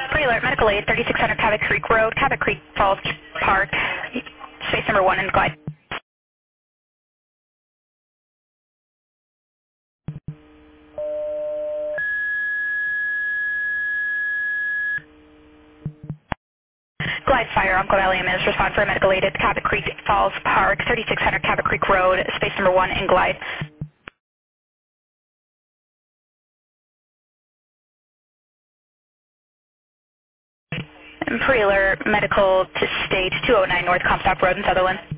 Pre-alert, medical aid, 3600 Cabot Creek Road, Cabot Creek Falls Park, space number 1 and glide. Glide Fire, Uncle Valley is respond for a medical aid at Cabot Creek Falls Park, 3600 Cabot Creek Road, space number 1 and glide. And pre-alert, medical to stage 209 North Comstock Road in Sutherland.